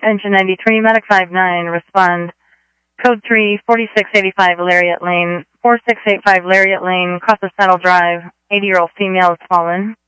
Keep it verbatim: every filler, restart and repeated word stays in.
Engine ninety-three, Medic five nine, respond. Code three, forty-six eighty-five Lariat Lane, four six eight five Lariat Lane, Cross the Saddle Drive, eighty-year-old female has fallen.